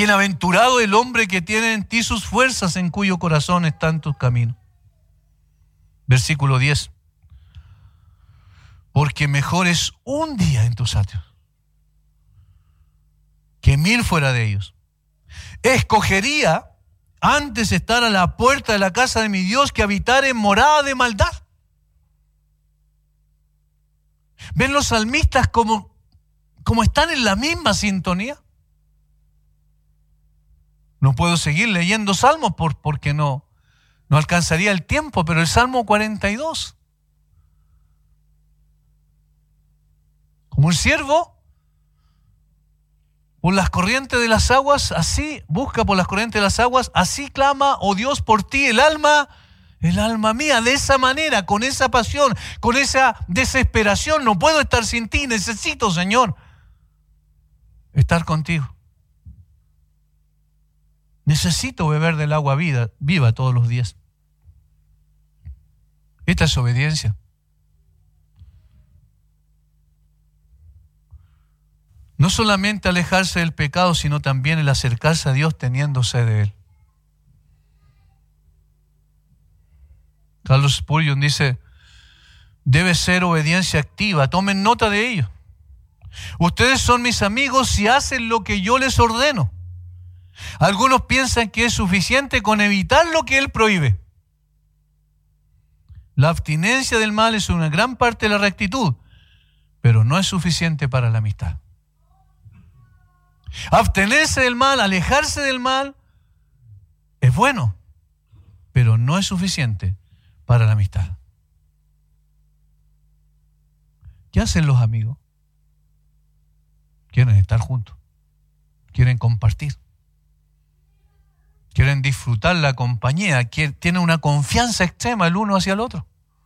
Bienaventurado el hombre que tiene en ti sus fuerzas, en cuyo corazón están tus caminos. Versículo 10. Porque mejor es un día en tus atrios que 1000 fuera de ellos. Escogería antes estar a la puerta de la casa de mi Dios que habitar en morada de maldad. ¿Ven los salmistas como están en la misma sintonía? No puedo seguir leyendo salmos porque no alcanzaría el tiempo, pero el Salmo 42. Como el siervo por las corrientes de las aguas, así busca por las corrientes de las aguas, así clama, oh Dios, por ti el alma mía, de esa manera, con esa pasión, con esa desesperación. No puedo estar sin ti, necesito, Señor, estar contigo. Necesito beber del agua viva todos los días. Esta es obediencia. No solamente alejarse del pecado, sino también el acercarse a Dios teniendo sed de Él. Carlos Spurgeon dice, debe ser obediencia activa. Tomen nota de ello. Ustedes son mis amigos si hacen lo que yo les ordeno. Algunos piensan que es suficiente con evitar lo que Él prohíbe. La abstinencia del mal es una gran parte de la rectitud, pero no es suficiente para la amistad. Abstenerse del mal, alejarse del mal, es bueno, pero no es suficiente para la amistad. ¿Qué hacen los amigos? Quieren estar juntos, quieren compartir, quieren disfrutar la compañía, tienen una confianza extrema el uno hacia el otro.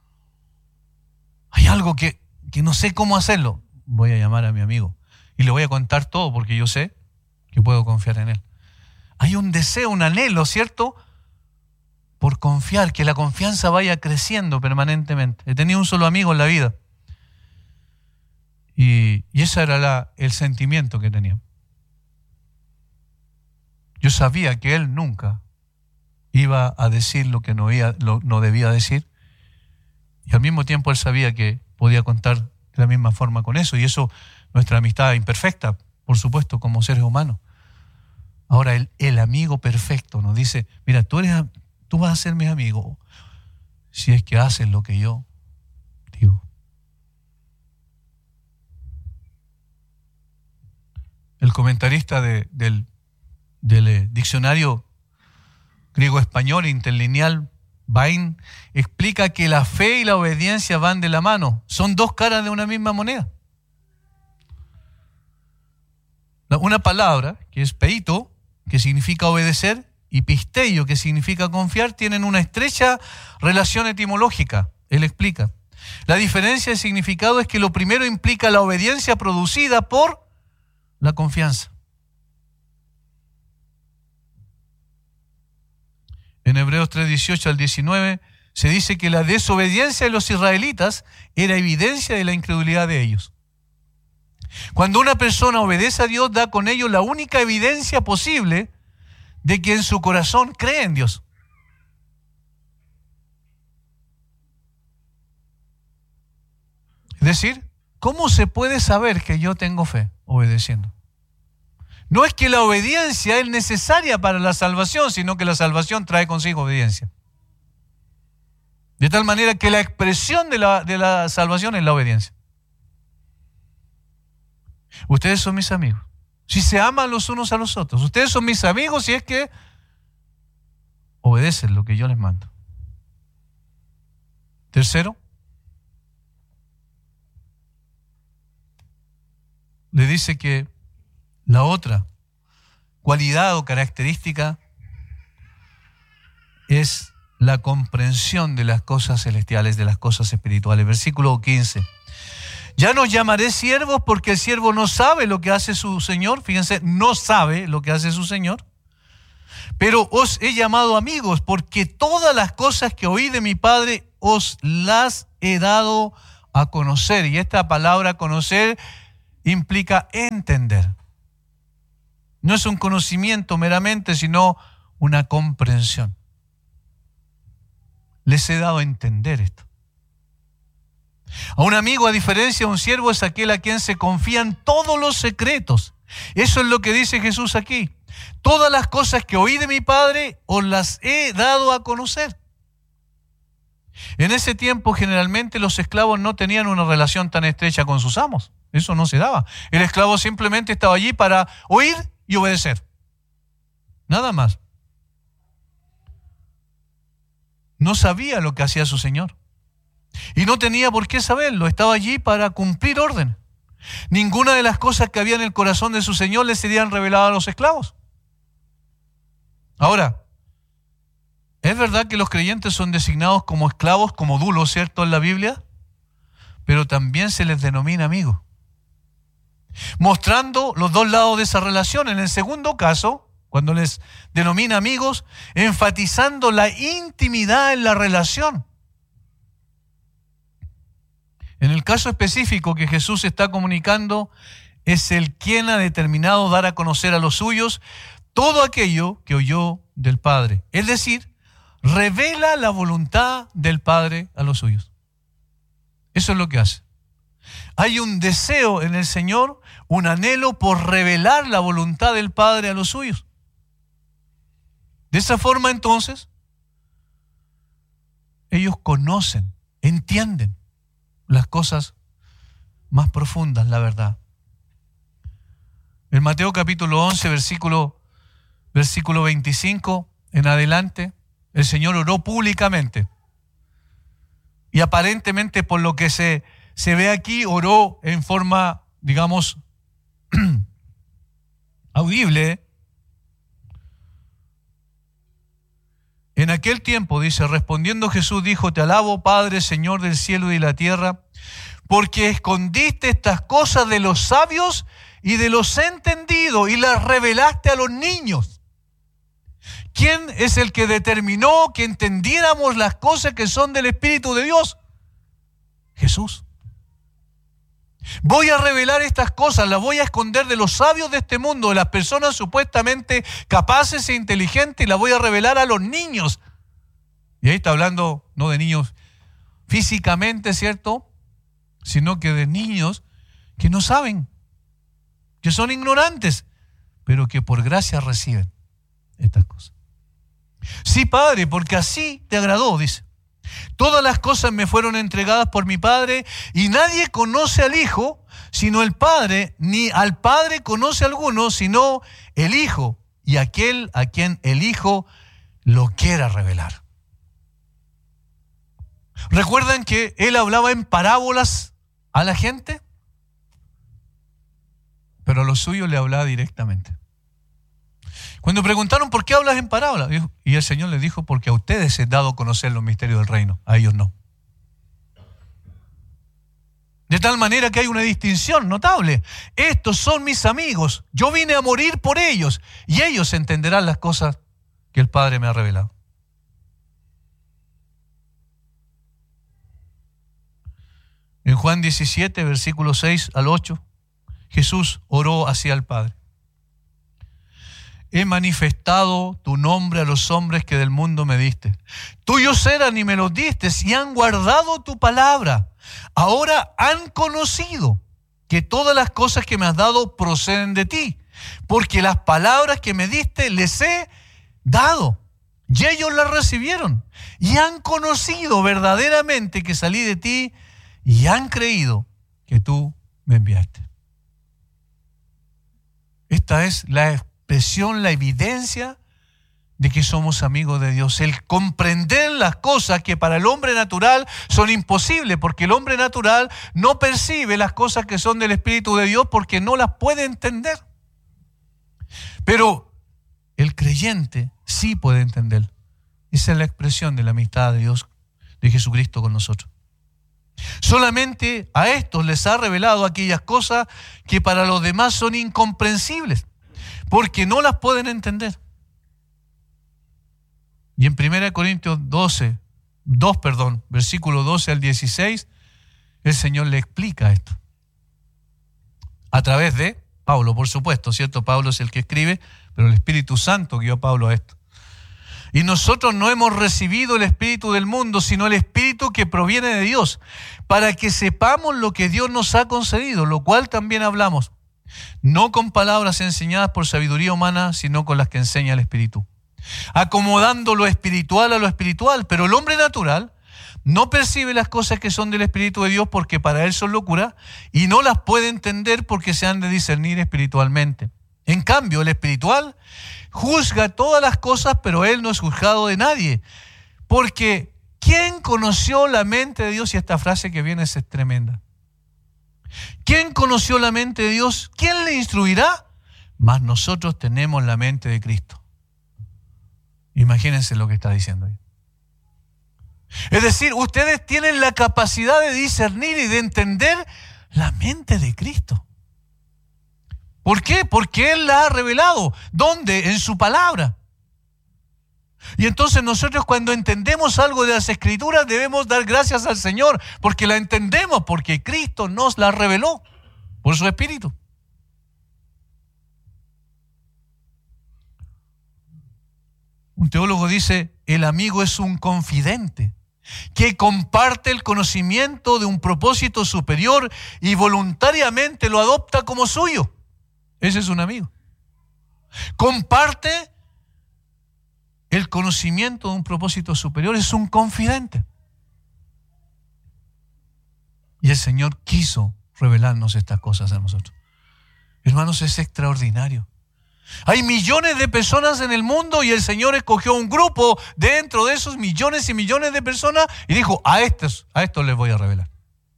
Hay algo que no sé cómo hacerlo. Voy a llamar a mi amigo y le voy a contar todo porque yo sé que puedo confiar en él. Hay un deseo, un anhelo, ¿cierto?, por confiar, que la confianza vaya creciendo permanentemente. He tenido un solo amigo en la vida y ese era el sentimiento que tenía. Yo sabía que él nunca iba a decir lo que no debía decir, y al mismo tiempo él sabía que podía contar de la misma forma con eso, y eso, nuestra amistad imperfecta, por supuesto, como seres humanos. Ahora el amigo perfecto nos dice, mira, tú vas a ser mi amigo si es que haces lo que yo digo. El comentarista del diccionario griego-español interlineal, Bain, explica que la fe y la obediencia van de la mano. Son dos caras de una misma moneda. Una palabra, que es peito, que significa obedecer, y pisteio, que significa confiar, tienen una estrecha relación etimológica. Él explica. La diferencia de significado es que lo primero implica la obediencia producida por la confianza. En Hebreos 3:18 al 19 se dice que la desobediencia de los israelitas era evidencia de la incredulidad de ellos. Cuando una persona obedece a Dios, da con ello la única evidencia posible de que en su corazón cree en Dios. Es decir, ¿cómo se puede saber que yo tengo fe? Obedeciendo. No es que la obediencia es necesaria para la salvación, sino que la salvación trae consigo obediencia. De tal manera que la expresión de la salvación es la obediencia. Ustedes son mis amigos si se aman los unos a los otros. Ustedes son mis amigos si es que obedecen lo que yo les mando. Tercero, le dice que la otra cualidad o característica es la comprensión de las cosas celestiales, de las cosas espirituales. Versículo 15. Ya no llamaré siervos porque el siervo no sabe lo que hace su Señor. Fíjense, no sabe lo que hace su Señor. Pero os he llamado amigos porque todas las cosas que oí de mi Padre os las he dado a conocer. Y esta palabra conocer implica entender. No es un conocimiento meramente, sino una comprensión. Les he dado a entender esto. A un amigo, a diferencia de un siervo, es aquel a quien se confían todos los secretos. Eso es lo que dice Jesús aquí. Todas las cosas que oí de mi Padre os las he dado a conocer. En ese tiempo, generalmente, los esclavos no tenían una relación tan estrecha con sus amos. Eso no se daba. El esclavo simplemente estaba allí para oír y obedecer. Nada más. No sabía lo que hacía su señor. Y no tenía por qué saberlo. Estaba allí para cumplir orden. Ninguna de las cosas que había en el corazón de su señor le serían reveladas a los esclavos. Ahora, es verdad que los creyentes son designados como esclavos, como dulos, ¿cierto?, en la Biblia, pero también se les denomina amigos, mostrando los dos lados de esa relación. En el segundo caso, cuando les denomina amigos, enfatizando la intimidad en la relación. En el caso específico que Jesús está comunicando, es el quien ha determinado dar a conocer a los suyos todo aquello que oyó del Padre. Es decir, revela la voluntad del Padre a los suyos. Eso es lo que hace. Hay un deseo en el Señor, un anhelo por revelar la voluntad del Padre a los suyos. De esa forma, entonces, ellos conocen, entienden las cosas más profundas, la verdad. En Mateo capítulo 11, versículo 25 en adelante, el Señor oró públicamente. Y aparentemente, por lo que se ve aquí, oró en forma, digamos, audible. En aquel tiempo, dice, respondiendo Jesús dijo: Te alabo, Padre, Señor del cielo y de la tierra, porque escondiste estas cosas de los sabios y de los entendidos y las revelaste a los niños. ¿Quién es el que determinó que entendiéramos las cosas que son del Espíritu de Dios? Jesús. Voy a revelar estas cosas, las voy a esconder de los sabios de este mundo, de las personas supuestamente capaces e inteligentes, y las voy a revelar a los niños. Y ahí está hablando no de niños físicamente, ¿cierto?, sino que de niños que no saben, que son ignorantes, pero que por gracia reciben estas cosas. Sí, Padre, porque así te agradó, dice. Todas las cosas me fueron entregadas por mi Padre, y nadie conoce al Hijo sino el Padre, ni al Padre conoce a alguno sino el Hijo, y aquel a quien el Hijo lo quiera revelar. ¿Recuerdan que Él hablaba en parábolas a la gente? Pero a los suyos le hablaba directamente. Cuando preguntaron ¿por qué hablas en parábolas? Y el Señor les dijo: porque a ustedes he dado a conocer los misterios del reino, a ellos no. De tal manera que hay una distinción notable. Estos son mis amigos, yo vine a morir por ellos, y ellos entenderán las cosas que el Padre me ha revelado. En Juan 17, versículos 6 al 8, Jesús oró hacia el Padre: He manifestado tu nombre a los hombres que del mundo me diste. Tuyos eran y me los diste, y han guardado tu palabra. Ahora han conocido que todas las cosas que me has dado proceden de ti, porque las palabras que me diste les he dado, y ellos las recibieron, y han conocido verdaderamente que salí de ti, y han creído que tú me enviaste. Esta es la expresión, la evidencia de que somos amigos de Dios. El comprender las cosas que para el hombre natural son imposibles, porque el hombre natural no percibe las cosas que son del Espíritu de Dios porque no las puede entender. Pero el creyente sí puede entender. Esa es la expresión de la amistad de Dios, de Jesucristo con nosotros. Solamente a estos les ha revelado aquellas cosas que para los demás son incomprensibles, porque no las pueden entender. Y en 1 Corintios 2, versículo 12 al 16, el Señor le explica esto a través de Pablo, por supuesto, ¿cierto? Pablo es el que escribe, pero el Espíritu Santo guió a Pablo a esto. Y nosotros no hemos recibido el espíritu del mundo, sino el espíritu que proviene de Dios, para que sepamos lo que Dios nos ha concedido, lo cual también hablamos, no con palabras enseñadas por sabiduría humana, sino con las que enseña el Espíritu, acomodando lo espiritual a lo espiritual. Pero el hombre natural no percibe las cosas que son del Espíritu de Dios, porque para él son locura, y no las puede entender porque se han de discernir espiritualmente. En cambio, el espiritual juzga todas las cosas, pero él no es juzgado de nadie. Porque ¿quién conoció la mente de Dios? Y esta frase que viene es tremenda. ¿Quién conoció la mente de Dios? ¿Quién le instruirá? Mas nosotros tenemos la mente de Cristo. Imagínense lo que está diciendo ahí. Es decir, ustedes tienen la capacidad de discernir y de entender la mente de Cristo. ¿Por qué? Porque Él la ha revelado. ¿Dónde? En su palabra. Y entonces nosotros, cuando entendemos algo de las Escrituras, debemos dar gracias al Señor, porque la entendemos, porque Cristo nos la reveló por su Espíritu. Un teólogo dice: el amigo es un confidente que comparte el conocimiento de un propósito superior y voluntariamente lo adopta como suyo. Ese es un amigo. Comparte el conocimiento de un propósito superior, es un confidente. Y el Señor quiso revelarnos estas cosas a nosotros. Hermanos, es extraordinario. Hay millones de personas en el mundo y el Señor escogió un grupo dentro de esos millones y millones de personas y dijo: a estos les voy a revelar.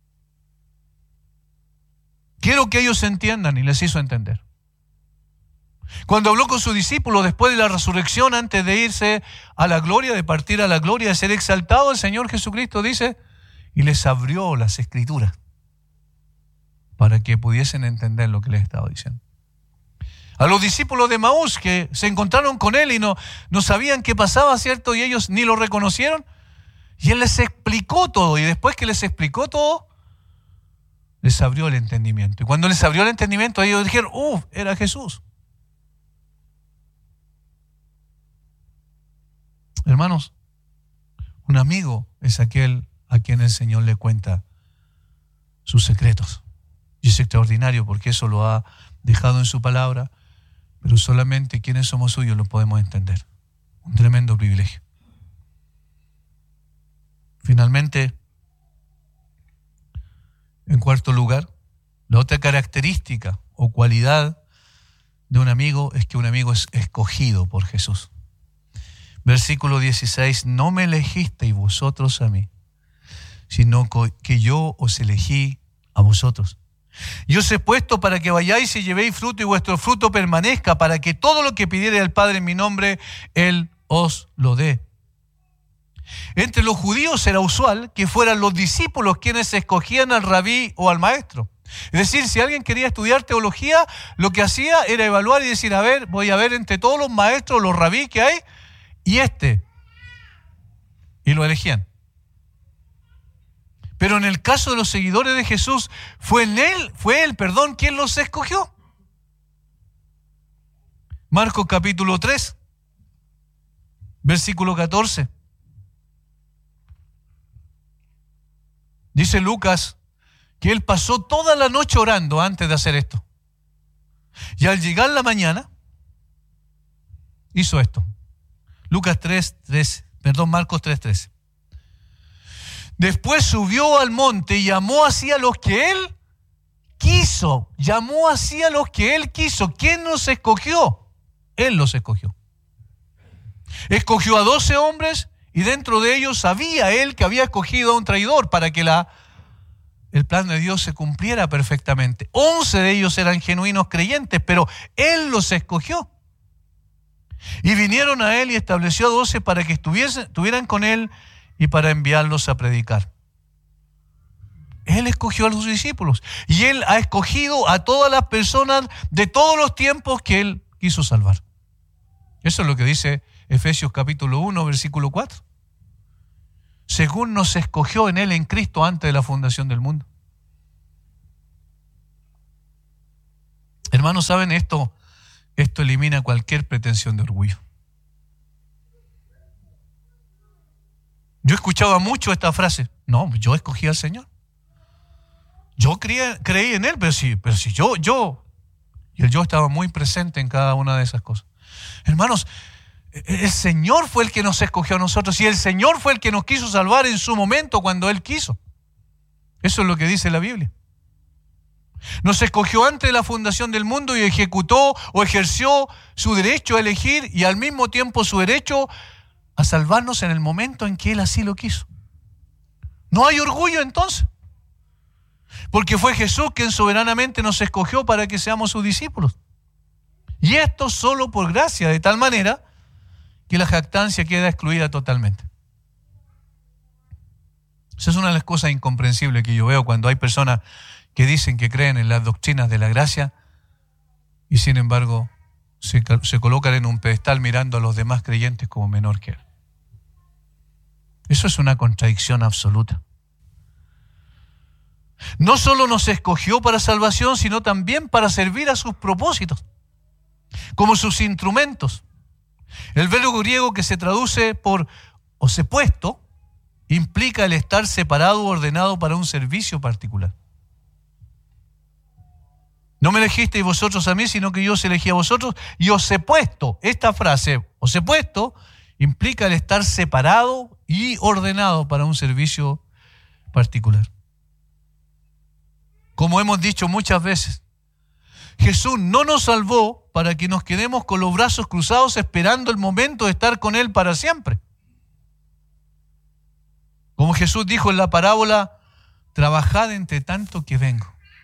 Quiero que ellos entiendan, y les hizo entender. Cuando habló con sus discípulos después de la resurrección, antes de irse a la gloria, de partir a la gloria, de ser exaltado, el Señor Jesucristo dice: y les abrió las Escrituras para que pudiesen entender lo que les estaba diciendo. A los discípulos de Maús, que se encontraron con Él y no sabían qué pasaba, ¿cierto? Y ellos ni lo reconocieron. Y Él les explicó todo. Y después que les explicó todo, les abrió el entendimiento. Y cuando les abrió el entendimiento, ellos dijeron: era Jesús. Hermanos, un amigo es aquel a quien el Señor le cuenta sus secretos. Y es extraordinario porque eso lo ha dejado en su palabra, pero solamente quienes somos suyos lo podemos entender. Un tremendo privilegio. Finalmente, en cuarto lugar, la otra característica o cualidad de un amigo es que un amigo es escogido por Jesús. Versículo 16: no me elegisteis vosotros a mí, sino que yo os elegí a vosotros. Y os he puesto para que vayáis y llevéis fruto y vuestro fruto permanezca, para que todo lo que pidiere al Padre en mi nombre, Él os lo dé. Entre los judíos era usual que fueran los discípulos quienes escogían al rabí o al maestro. Es decir, si alguien quería estudiar teología, lo que hacía era evaluar y decir: a ver, voy a ver entre todos los maestros, los rabí que hay, y lo elegían. Pero en el caso de los seguidores de Jesús, fue él, quien los escogió. Marcos capítulo 3, versículo 14. Dice Lucas que él pasó toda la noche orando antes de hacer esto. Y al llegar la mañana, hizo esto. Marcos 3:13. Después subió al monte y llamó así a los que él quiso. ¿Quién nos escogió? Él los escogió. Escogió a 12 hombres y dentro de ellos sabía él que había escogido a un traidor para que el plan de Dios se cumpliera perfectamente. 11 de ellos eran genuinos creyentes, pero él los escogió. Y vinieron a él y estableció a 12 para que estuvieran con él y para enviarlos a predicar. Él escogió a los discípulos y Él ha escogido a todas las personas de todos los tiempos que Él quiso salvar. Eso es lo que dice Efesios capítulo 1, versículo 4. Según nos escogió en Él, en Cristo, antes de la fundación del mundo. Hermanos, ¿saben esto? Esto elimina cualquier pretensión de orgullo. Yo escuchaba mucho esta frase: no, yo escogí al Señor. Yo creí en Él, pero si yo. Y el yo estaba muy presente en cada una de esas cosas. Hermanos, el Señor fue el que nos escogió a nosotros y el Señor fue el que nos quiso salvar en su momento cuando Él quiso. Eso es lo que dice la Biblia. Nos escogió antes de la fundación del mundo y ejecutó o ejerció su derecho a elegir y al mismo tiempo su derecho a salvarnos en el momento en que Él así lo quiso. No hay orgullo entonces, porque fue Jesús quien soberanamente nos escogió para que seamos sus discípulos. Y esto solo por gracia, de tal manera que la jactancia queda excluida totalmente. Esa es una de las cosas incomprensibles que yo veo cuando hay personas que dicen que creen en las doctrinas de la gracia y sin embargo se colocan en un pedestal mirando a los demás creyentes como menor que él. Eso es una contradicción absoluta. No solo nos escogió para salvación, sino también para servir a sus propósitos, como sus instrumentos. El verbo griego que se traduce por osepuesto implica el estar separado o ordenado para un servicio particular. No me elegisteis vosotros a mí, sino que yo os elegí a vosotros y os he puesto. Esta frase, os he puesto, implica el estar separado y ordenado para un servicio particular. Como hemos dicho muchas veces, Jesús no nos salvó para que nos quedemos con los brazos cruzados esperando el momento de estar con Él para siempre. Como Jesús dijo en la parábola, trabajad entre tanto que vengo.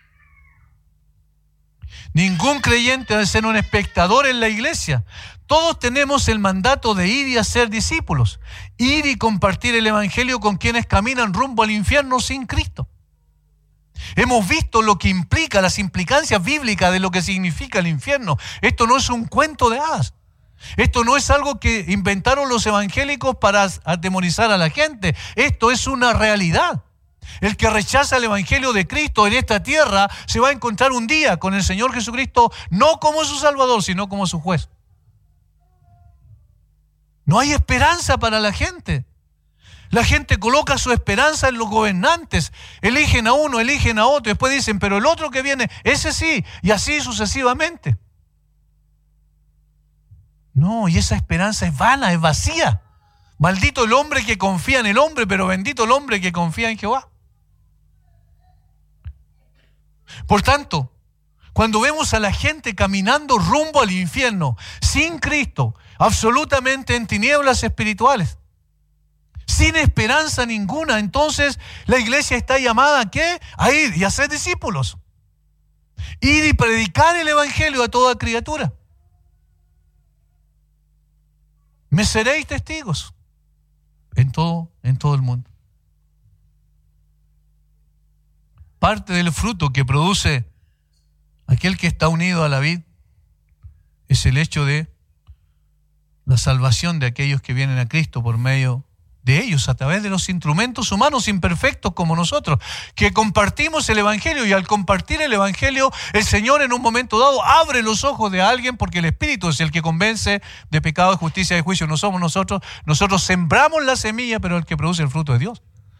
Ningún creyente debe ser un espectador en la iglesia. Todos tenemos el mandato de ir y hacer discípulos, ir y compartir el evangelio con quienes caminan rumbo al infierno sin Cristo. Hemos visto lo que implica, las implicancias bíblicas de lo que significa el infierno. Esto no es un cuento de hadas. Esto no es algo que inventaron los evangélicos para atemorizar a la gente. Esto es una realidad. El que rechaza el evangelio de Cristo en esta tierra se va a encontrar un día con el Señor Jesucristo, no como su Salvador, sino como su juez. No hay esperanza para la gente. La gente coloca su esperanza en los gobernantes. Eligen a uno, eligen a otro. Después dicen, pero el otro que viene, ese sí. Y así sucesivamente. No, y esa esperanza es vana, es vacía. Maldito el hombre que confía en el hombre, pero bendito el hombre que confía en Jehová. Por tanto, cuando vemos a la gente caminando rumbo al infierno, sin Cristo, absolutamente en tinieblas espirituales, sin esperanza ninguna, entonces la iglesia está llamada ¿a qué? A ir y a ser discípulos. Ir y predicar el evangelio a toda criatura. Me seréis testigos en todo el mundo. Parte del fruto que produce aquel que está unido a la vid es el hecho de la salvación de aquellos que vienen a Cristo por medio de ellos, a través de los instrumentos humanos imperfectos como nosotros, que compartimos el evangelio, y al compartir el evangelio, el Señor en un momento dado abre los ojos de alguien, porque el Espíritu es el que convence de pecado, de justicia, de juicio. No somos nosotros. Nosotros sembramos la semilla, pero el que produce el fruto es Dios.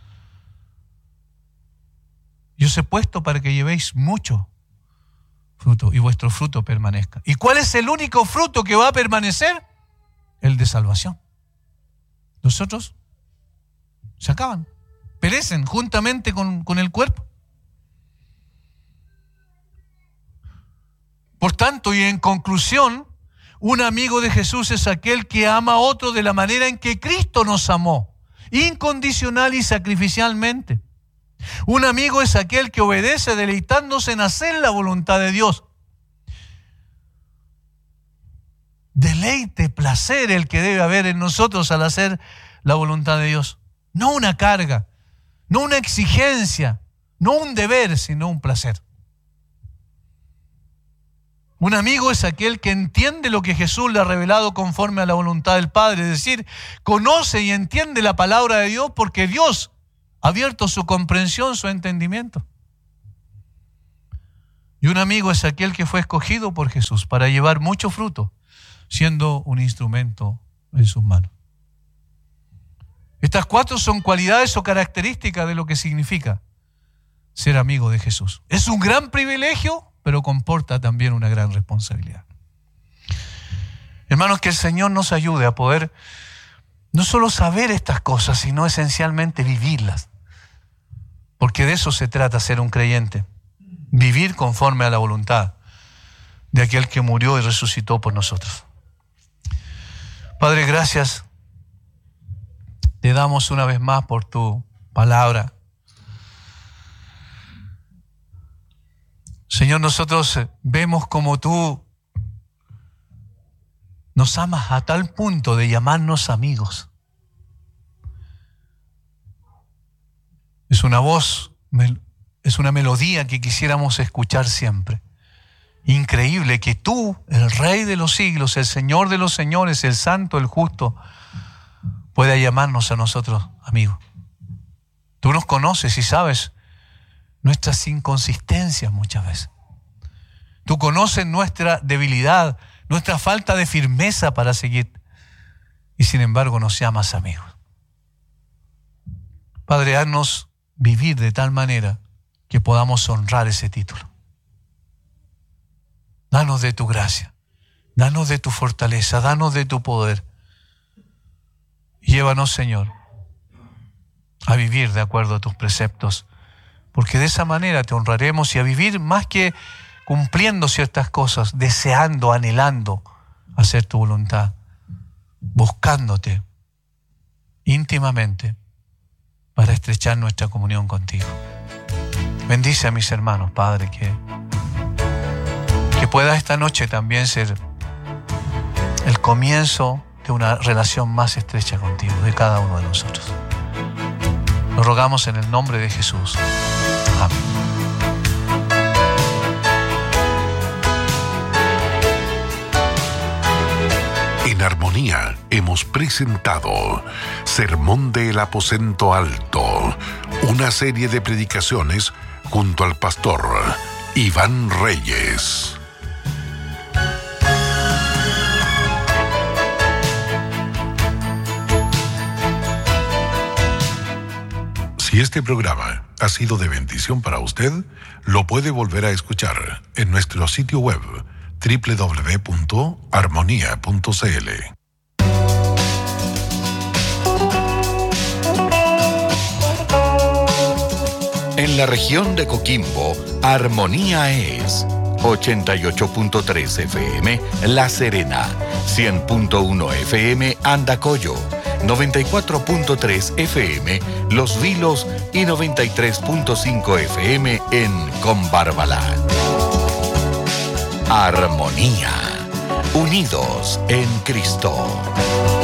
Yo os he puesto para que llevéis mucho fruto y vuestro fruto permanezca. ¿Y cuál es el único fruto que va a permanecer? El de salvación. Los otros se acaban, perecen juntamente con el cuerpo. Por tanto, y en conclusión, un amigo de Jesús es aquel que ama a otro de la manera en que Cristo nos amó, incondicional y sacrificialmente. Un amigo es aquel que obedece deleitándose en hacer la voluntad de Dios. Deleite, placer el que debe haber en nosotros al hacer la voluntad de Dios. No una carga, no una exigencia, no un deber, sino un placer. Un amigo es aquel que entiende lo que Jesús le ha revelado conforme a la voluntad del Padre, es decir, conoce y entiende la palabra de Dios porque Dios ha abierto su comprensión, su entendimiento. Y un amigo es aquel que fue escogido por Jesús para llevar mucho fruto, siendo un instrumento en sus manos. Estas 4 son cualidades o características de lo que significa ser amigo de Jesús. Es un gran privilegio, pero comporta también una gran responsabilidad. Hermanos, que el Señor nos ayude a poder no solo saber estas cosas, sino esencialmente vivirlas. Porque de eso se trata ser un creyente. Vivir conforme a la voluntad de aquel que murió y resucitó por nosotros. Padre, gracias. Te damos una vez más por tu palabra. Señor, nosotros vemos como tú nos amas a tal punto de llamarnos amigos. Es una voz, es una melodía que quisiéramos escuchar siempre. Increíble que tú, el Rey de los siglos, el Señor de los señores, el Santo, el Justo, pueda llamarnos a nosotros amigos. Tú nos conoces y sabes nuestras inconsistencias muchas veces. Tú conoces nuestra debilidad, nuestra falta de firmeza para seguir. Y sin embargo nos llamas amigos. Padre, haznos vivir de tal manera que podamos honrar ese título. Danos de tu gracia, danos de tu fortaleza, danos de tu poder. Llévanos, Señor, a vivir de acuerdo a tus preceptos, porque de esa manera te honraremos y a vivir más que cumpliendo ciertas cosas, deseando, anhelando hacer tu voluntad, buscándote íntimamente para estrechar nuestra comunión contigo. Bendice a mis hermanos, Padre, que pueda esta noche también ser el comienzo de una relación más estrecha contigo, de cada uno de nosotros. Lo rogamos en el nombre de Jesús. Amén. En Armonía hemos presentado Sermón del Aposento Alto, una serie de predicaciones junto al pastor Iván Reyes. Si este programa ha sido de bendición para usted, lo puede volver a escuchar en nuestro sitio web www.armonia.cl. En la región de Coquimbo, Armonía es 88.3 FM La Serena, 100.1 FM Andacollo, 94.3 FM Los Vilos y 93.5 FM en Combarbalá. Armonía, unidos en Cristo.